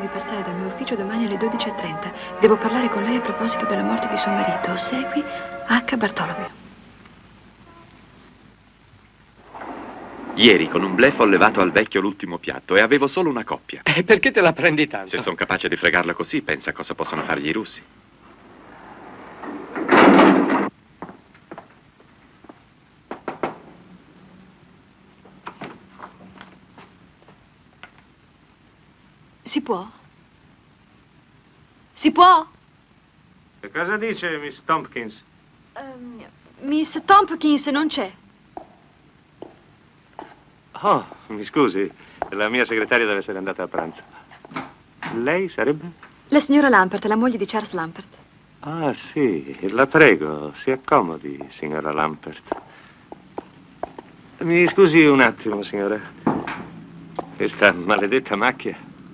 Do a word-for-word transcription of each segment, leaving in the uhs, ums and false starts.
passare dal mio ufficio domani alle dodici e trenta. Devo parlare con lei a proposito della morte di suo marito. Segui H. Bartolomeo. Ieri con un bluff ho levato al vecchio l'ultimo piatto e avevo solo una coppia. E perché te la prendi tanto? Se sono capace di fregarla così, pensa cosa possono fargli i russi. Si può? Si può? Che cosa dice Miss Tompkins? Um, Miss Tompkins non c'è. Oh, mi scusi, la mia segretaria deve essere andata a pranzo. Lei sarebbe? La signora Lampert, la moglie di Charles Lampert. Ah, sì, la prego, si accomodi, signora Lampert. Mi scusi un attimo, signora. Questa maledetta macchia.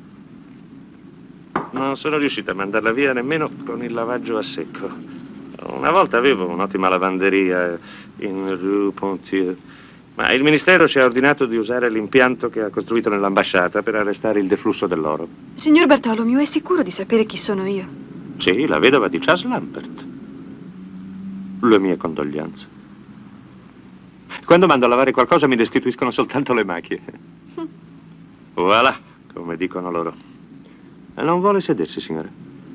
Non sono riuscito a mandarla via nemmeno con il lavaggio a secco. Una volta avevo un'ottima lavanderia in Rue Pontier, ma il ministero ci ha ordinato di usare l'impianto che ha costruito nell'ambasciata per arrestare il deflusso dell'oro. Signor Bartolomeo, è sicuro di sapere chi sono io? Sì, la vedova di Charles Lampert. Le mie condoglianze. Quando mando a lavare qualcosa mi restituiscono soltanto le macchie. Voilà, come dicono loro. Non vuole sedersi, signora?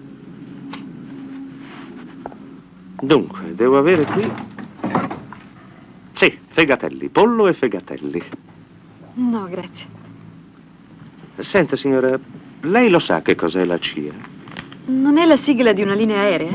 Dunque, devo avere qui... Sì, fegatelli, pollo e fegatelli. No, grazie. Senta, signora, lei lo sa che cos'è la C I A? Non è la sigla di una linea aerea?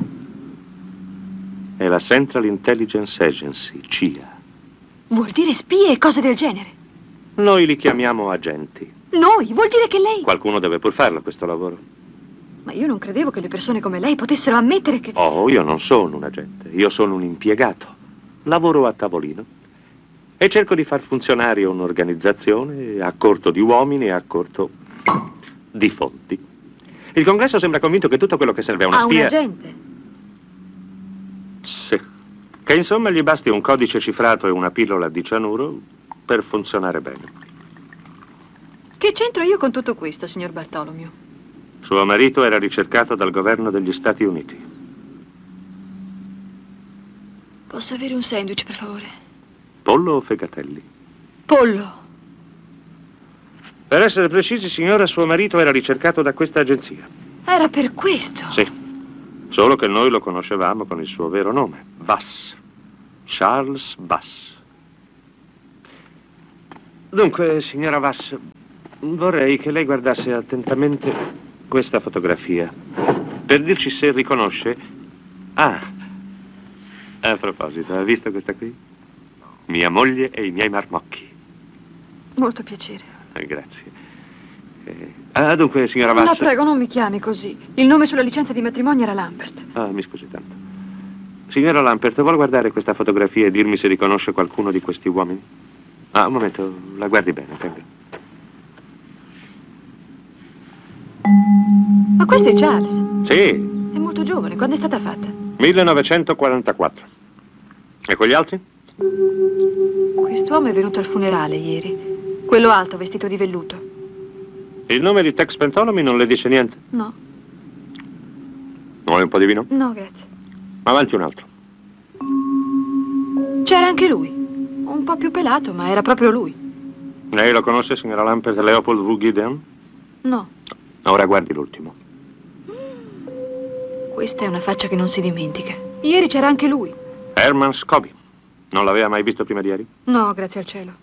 È la Central Intelligence Agency, C I A. Vuol dire spie e cose del genere? Noi li chiamiamo agenti. Noi? Vuol dire che lei... Qualcuno deve pur farlo questo lavoro. Ma io non credevo che le persone come lei potessero ammettere che... Oh, io non sono un agente, io sono un impiegato. Lavoro a tavolino e cerco di far funzionare un'organizzazione a corto di uomini e a corto di fondi. Il congresso sembra convinto che tutto quello che serve a una a spia... un agente? Sì. Che insomma gli basti un codice cifrato e una pillola di cianuro per funzionare bene. Che c'entro io con tutto questo, signor Bartolomeo? Suo marito era ricercato dal governo degli Stati Uniti. Posso avere un sandwich, per favore? Pollo o fegatelli? Pollo. Per essere precisi, signora, suo marito era ricercato da questa agenzia. Era per questo? Sì. Solo che noi lo conoscevamo con il suo vero nome, Bass. Charles Bass. Dunque, signora Bass, vorrei che lei guardasse attentamente questa fotografia per dirci se riconosce... Ah, a proposito, ha visto questa qui? Mia moglie e i miei marmocchi. Molto piacere. Eh, grazie. Eh, ah, dunque, signora Bass... No, prego, non mi chiami così. Il nome sulla licenza di matrimonio era Lampert. Ah, mi scusi tanto. Signora Lampert, vuole guardare questa fotografia e dirmi se riconosce qualcuno di questi uomini? Ah, un momento, la guardi bene, tenga. Ma questo è Charles? Sì. È molto giovane. Quando è stata fatta? millenovecentoquarantaquattro. E quegli altri? Quest'uomo è venuto al funerale ieri. Quello alto, vestito di velluto. Il nome di Tex Pentolomi non le dice niente? No. Vuole un po' di vino? No, grazie. Avanti un altro. C'era anche lui. Un po' più pelato, ma era proprio lui. Lei lo conosce, signora Lampert, Leopold V. Gideon? No. Ora guardi l'ultimo. Questa è una faccia che non si dimentica. Ieri c'era anche lui. Herman Scobie. Non l'aveva mai visto prima di ieri? No, grazie al cielo.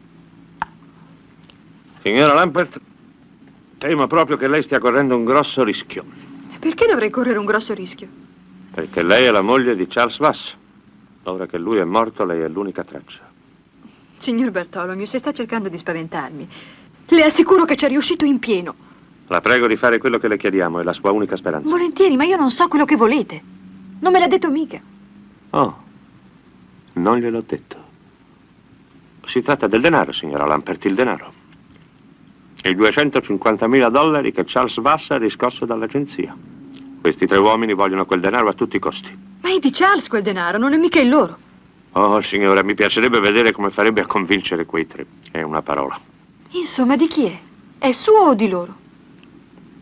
Signora Lampert, temo proprio che lei stia correndo un grosso rischio. Perché dovrei correre un grosso rischio? Perché lei è la moglie di Charles Bass. Ora che lui è morto, lei è l'unica traccia. Signor Bartolomeo, se sta cercando di spaventarmi, le assicuro che ci è riuscito in pieno. La prego di fare quello che le chiediamo, è la sua unica speranza. Volentieri, ma io non so quello che volete. Non me l'ha detto mica. Oh, non gliel'ho detto. Si tratta del denaro, signora Lampert, il denaro. I duecentocinquantamila dollari che Charles Bass ha riscosso dall'agenzia. Questi tre uomini vogliono quel denaro a tutti i costi. Ma è di Charles quel denaro, non è mica il loro. Oh, signora, mi piacerebbe vedere come farebbe a convincere quei tre. È una parola. Insomma, di chi è? È suo o di loro?